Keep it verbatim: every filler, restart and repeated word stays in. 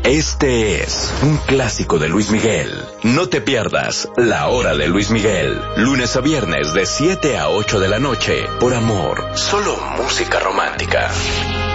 Este es un clásico de Luis Miguel. No te pierdas La Hora de Luis Miguel. Lunes a viernes de siete a ocho de la noche. Por Amor. Solo música romántica.